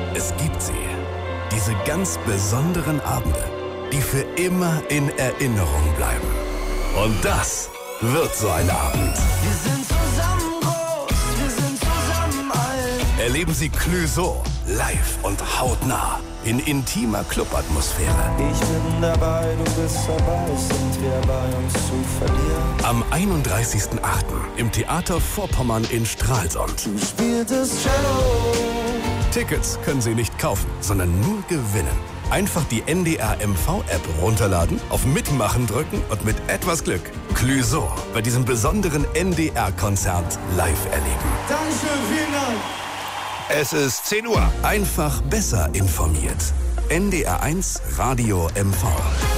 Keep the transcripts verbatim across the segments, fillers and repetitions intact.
Es gibt sie. Diese ganz besonderen Abende, die für immer in Erinnerung bleiben. Und das wird so ein Abend. Wir sind zusammen groß, wir sind zusammen alt. Erleben Sie Clouseau live und hautnah in intimer Clubatmosphäre. Ich bin dabei, du bist dabei, sind wir bei uns zu verlieren. Am einunddreißigsten achten im Theater Vorpommern in Stralsund. Du spieltest Cello. Tickets können Sie nicht kaufen, sondern nur gewinnen. Einfach die N D R M V-App runterladen, auf Mitmachen drücken und mit etwas Glück Clouseau bei diesem besonderen N D R-Konzert live erleben. Dankeschön, vielen Dank. Es ist zehn Uhr. Einfach besser informiert. N D R eins Radio M V.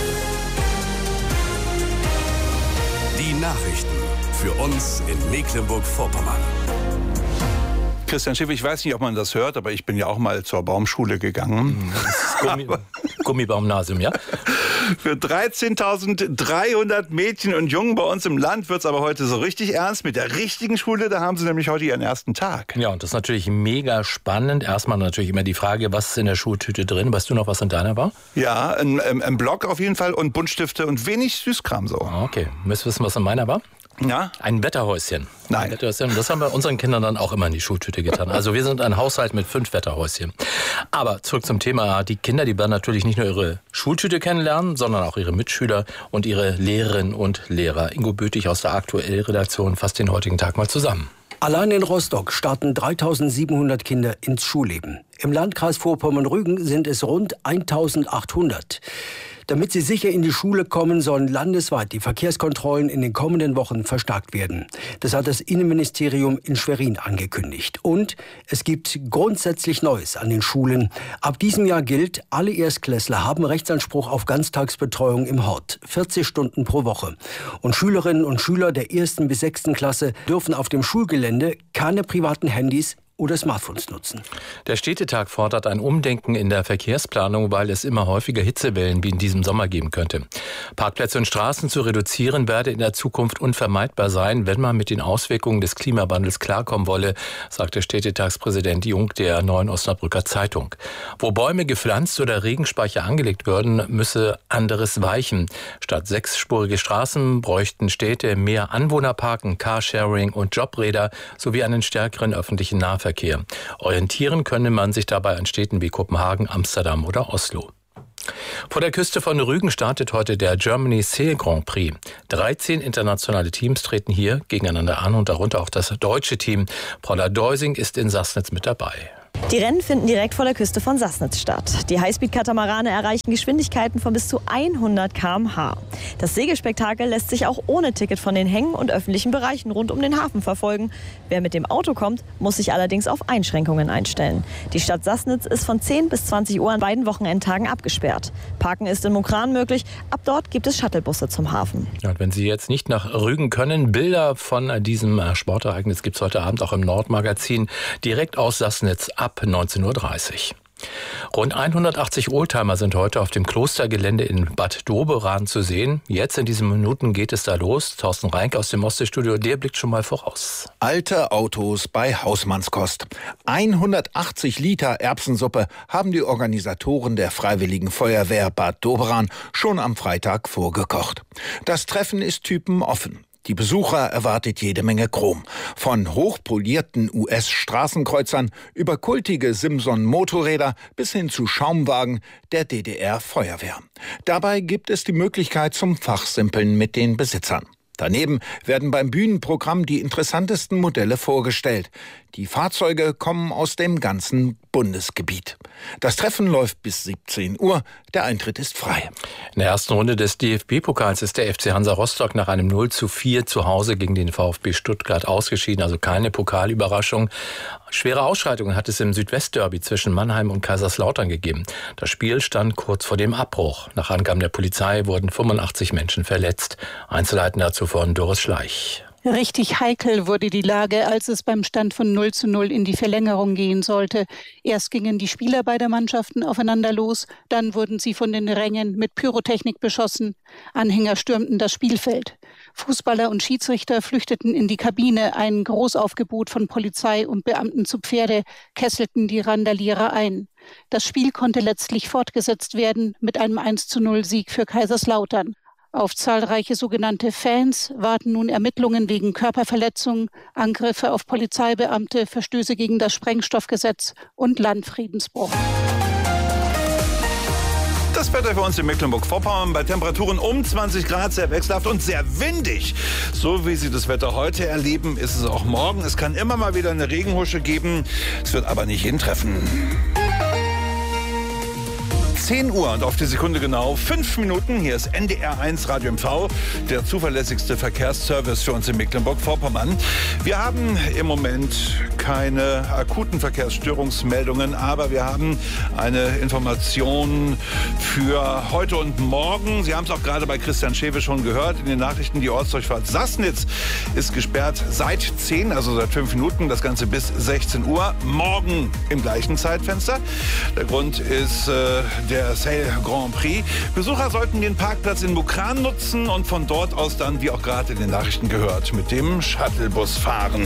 Die Nachrichten für uns in Mecklenburg-Vorpommern. Christian Schiff, ich weiß nicht, ob man das hört, aber ich bin ja auch mal zur Baumschule gegangen. Gummi, Gummibaumnasium, ja? Für dreizehntausenddreihundert Mädchen und Jungen bei uns im Land wird es aber heute so richtig ernst mit der richtigen Schule. Da haben sie nämlich heute ihren ersten Tag. Ja, und das ist natürlich mega spannend. Erstmal natürlich immer die Frage, was ist in der Schultüte drin? Weißt du noch, was in deiner war? Ja, ein, ein Block auf jeden Fall und Buntstifte und wenig Süßkram so. Okay, müsst wissen, was in meiner war? Ja? Ein Wetterhäuschen. Nein. Ein Wetterhäuschen. Das haben wir unseren Kindern dann auch immer in die Schultüte getan. Also wir sind ein Haushalt mit fünf Wetterhäuschen. Aber zurück zum Thema. Die Kinder, die werden natürlich nicht nur ihre Schultüte kennenlernen, sondern auch ihre Mitschüler und ihre Lehrerinnen und Lehrer. Ingo Bötig aus der Aktuell-Redaktion fasst den heutigen Tag mal zusammen. Allein in Rostock starten dreitausendsiebenhundert Kinder ins Schulleben. Im Landkreis Vorpommern-Rügen sind es rund eintausendachthundert. Damit sie sicher in die Schule kommen, sollen landesweit die Verkehrskontrollen in den kommenden Wochen verstärkt werden. Das hat das Innenministerium in Schwerin angekündigt. Und es gibt grundsätzlich Neues an den Schulen. Ab diesem Jahr gilt, alle Erstklässler haben Rechtsanspruch auf Ganztagsbetreuung im Hort. vierzig Stunden pro Woche. Und Schülerinnen und Schüler der ersten bis sechsten Klasse dürfen auf dem Schulgelände keine privaten Handys oder Smartphones nutzen. Der Städtetag fordert ein Umdenken in der Verkehrsplanung, weil es immer häufiger Hitzewellen wie in diesem Sommer geben könnte. Parkplätze und Straßen zu reduzieren werde in der Zukunft unvermeidbar sein, wenn man mit den Auswirkungen des Klimawandels klarkommen wolle, sagte Städtetagspräsident Jung der Neuen Osnabrücker Zeitung. Wo Bäume gepflanzt oder Regenspeicher angelegt würden, müsse anderes weichen. Statt sechsspurige Straßen bräuchten Städte mehr Anwohnerparken, Carsharing und Jobräder sowie einen stärkeren öffentlichen Nahverkehr. Orientieren könne man sich dabei an Städten wie Kopenhagen, Amsterdam oder Oslo. Vor der Küste von Rügen startet heute der Germany Sail Grand Prix. dreizehn internationale Teams treten hier gegeneinander an und darunter auch das deutsche Team. Paula Deusing ist in Sassnitz mit dabei. Die Rennen finden direkt vor der Küste von Sassnitz statt. Die Highspeed-Katamarane erreichen Geschwindigkeiten von bis zu hundert Kilometer pro Stunde. Das Segelspektakel lässt sich auch ohne Ticket von den Hängen und öffentlichen Bereichen rund um den Hafen verfolgen. Wer mit dem Auto kommt, muss sich allerdings auf Einschränkungen einstellen. Die Stadt Sassnitz ist von zehn bis zwanzig Uhr an beiden Wochenendtagen abgesperrt. Parken ist in Mukran möglich. Ab dort gibt es Shuttlebusse zum Hafen. Ja, und wenn Sie jetzt nicht nach Rügen können, Bilder von diesem Sportereignis gibt es heute Abend auch im Nordmagazin direkt aus Sassnitz ab neunzehn Uhr dreißig. Rund hundertachtzig Oldtimer sind heute auf dem Klostergelände in Bad Doberan zu sehen. Jetzt in diesen Minuten geht es da los. Thorsten Reinck aus dem Ostsee-Studio, der blickt schon mal voraus. Alte Autos bei Hausmannskost. hundertachtzig Liter Erbsensuppe haben die Organisatoren der Freiwilligen Feuerwehr Bad Doberan schon am Freitag vorgekocht. Das Treffen ist typenoffen. Die Besucher erwartet jede Menge Chrom. Von hochpolierten U S-Straßenkreuzern über kultige Simson-Motorräder bis hin zu Schaumwagen der D D R-Feuerwehr. Dabei gibt es die Möglichkeit zum Fachsimpeln mit den Besitzern. Daneben werden beim Bühnenprogramm die interessantesten Modelle vorgestellt. Die Fahrzeuge kommen aus dem ganzen Bundesgebiet. Das Treffen läuft bis siebzehn Uhr. Der Eintritt ist frei. In der ersten Runde des D F B-Pokals ist der F C Hansa Rostock nach einem null zu vier zu Hause gegen den VfB Stuttgart ausgeschieden. Also keine Pokalüberraschung. Schwere Ausschreitungen hat es im Südwestderby zwischen Mannheim und Kaiserslautern gegeben. Das Spiel stand kurz vor dem Abbruch. Nach Angaben der Polizei wurden fünfundachtzig Menschen verletzt. Einzelheiten dazu von Doris Schleich. Richtig heikel wurde die Lage, als es beim Stand von null zu null in die Verlängerung gehen sollte. Erst gingen die Spieler beider Mannschaften aufeinander los, dann wurden sie von den Rängen mit Pyrotechnik beschossen. Anhänger stürmten das Spielfeld. Fußballer und Schiedsrichter flüchteten in die Kabine. Ein Großaufgebot von Polizei und Beamten zu Pferde kesselten die Randalierer ein. Das Spiel konnte letztlich fortgesetzt werden mit einem eins zu null Sieg für Kaiserslautern. Auf zahlreiche sogenannte Fans warten nun Ermittlungen wegen Körperverletzung, Angriffe auf Polizeibeamte, Verstöße gegen das Sprengstoffgesetz und Landfriedensbruch. Das Wetter für uns in Mecklenburg-Vorpommern bei Temperaturen um zwanzig Grad, sehr wechselhaft und sehr windig. So wie Sie das Wetter heute erleben, ist es auch morgen. Es kann immer mal wieder eine Regenhusche geben, es wird aber nicht hintreffen. zehn Uhr und auf die Sekunde genau fünf Minuten. Hier ist N D R eins Radio M V, der zuverlässigste Verkehrsservice für uns in Mecklenburg-Vorpommern. Wir haben im Moment keine akuten Verkehrsstörungsmeldungen, aber wir haben eine Information für heute und morgen. Sie haben es auch gerade bei Christian Schewe schon gehört in den Nachrichten. Die Ortsdurchfahrt Sassnitz ist gesperrt seit zehn, also seit fünf Minuten. Das Ganze bis sechzehn Uhr. Morgen im gleichen Zeitfenster. Der Grund ist äh, der Sale Grand Prix. Besucher sollten den Parkplatz in Mukran nutzen und von dort aus dann, wie auch gerade in den Nachrichten gehört, mit dem Shuttlebus fahren.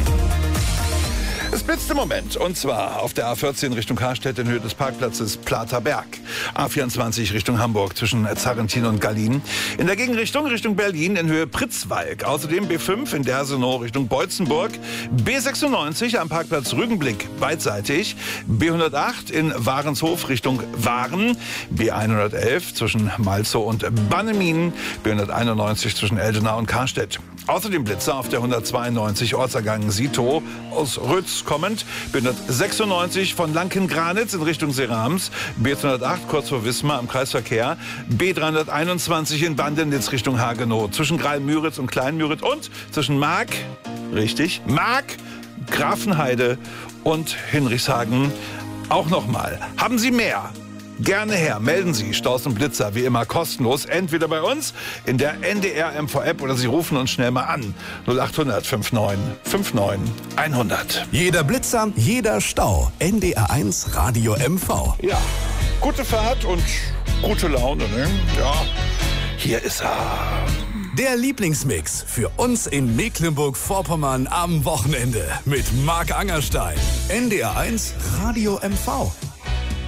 Es blitzt im Moment, und zwar auf der A vierzehn Richtung Harstedt in Höhe des Parkplatzes Plater Berg. A vierundzwanzig Richtung Hamburg zwischen Zarrentin und Gallien. In der Gegenrichtung Richtung Berlin in Höhe Pritzwalk. Außerdem B fünf in Dersenow Richtung Beutzenburg. B sechsundneunzig am Parkplatz Rügenblick beidseitig. B hundertacht in Warenshof Richtung Waren. B hundertelf zwischen Malzow und Bannemin. B hunderteinundneunzig zwischen Eldena und Karstedt. Außerdem Blitzer auf der hundertzweiundneunzig Ortsergang Sito aus Rötz kommend. B hundertsechsundneunzig von Lanken-Granitz in Richtung Serams. B hundertacht kurz vor Wismar am Kreisverkehr. B dreihunderteinundzwanzig in Bandenitz Richtung Hagenow. Zwischen Greil-Müritz und Klein-Müritz und zwischen Mark, richtig, Mark, Grafenheide und Hinrichshagen auch nochmal. Haben Sie mehr? Gerne her, melden Sie Staus und Blitzer wie immer kostenlos, entweder bei uns in der N D R M V-App oder Sie rufen uns schnell mal an. null acht hundert neunundfünfzig neunundfünfzig hundert. Jeder Blitzer, jeder Stau. N D R eins Radio M V. Ja, gute Fahrt und gute Laune, ne? Ja, hier ist er. Der Lieblingsmix für uns in Mecklenburg-Vorpommern am Wochenende mit Marc Angerstein. N D R eins Radio M V.